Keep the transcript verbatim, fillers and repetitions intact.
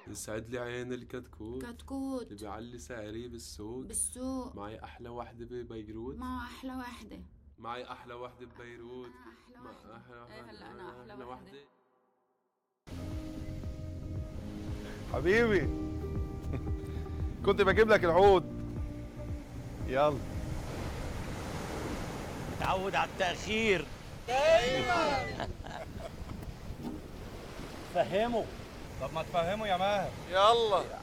يسعد لي عين الكتكوت كتكوت اللي بيعلي سعري بالسوق. بالسوق معي احلى وحده ببيروت. معه احلى وحده. معي احلى وحده ببيروت. احلى مع وحده. احلى ايه وحده. هلا انا احلى وحده. حبيبي كنت بجيب لك العود. يلا. متعود على التأخير. دايما. فهمه. طب ما تفهمه يا ماهر. يلا.